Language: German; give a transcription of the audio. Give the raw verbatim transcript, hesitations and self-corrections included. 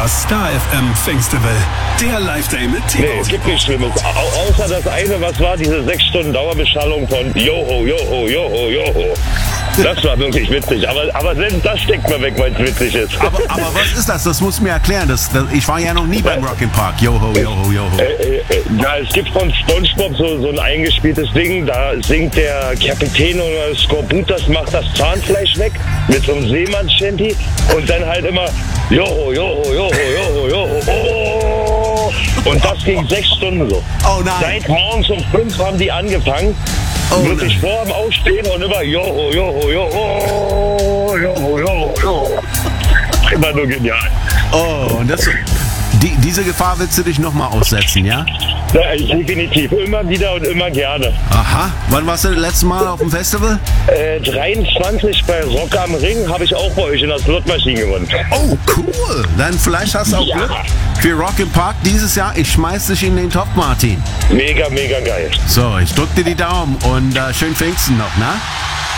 Das Star F M Festival, der Live-Day mit Timo. Nee, es gibt nichts Schlimmes. Au außer das eine, was war diese sechs Stunden Dauerbeschallung von Joho, Joho, Joho, Joho. Das war wirklich witzig, aber, aber selbst das steckt mir weg, weil es witzig ist. Aber, aber was ist das? Das musst du mir erklären. Das, das, ich war ja noch nie beim Rock im Park. Joho, Joho, Joho. Äh, äh, ja, es gibt von SpongeBob so, so ein eingespieltes Ding, da singt der Kapitän oder Skorbut, das macht das Zahnfleisch weg mit so einem Seemanns-Shanty und dann halt immer Joho, Joho, Joho, Joho, Joho, oh. Und das ging sechs Stunden so. Oh nein. Seit morgens um fünf haben die angefangen. Oh wirklich nein. vor dem Aufstehen und immer Joho, Joho, Joho, Joho, Joho, Joho. Immer nur genial. Oh, und das, die, diese Gefahr willst du dich nochmal aussetzen, ja? Ja, definitiv. Immer wieder und immer gerne. Aha. Wann warst du das letzte Mal auf dem Festival? Äh, dreiundzwanzig bei Rock am Ring habe ich auch bei euch in der Slotmaschine gewonnen. Oh, cool. Dann vielleicht hast du auch Ja. Glück für Rock im Park dieses Jahr. Ich schmeiß dich in den Topf, Martin. Mega, mega geil. So, ich drück dir die Daumen und äh, schönen Pfingsten noch, ne?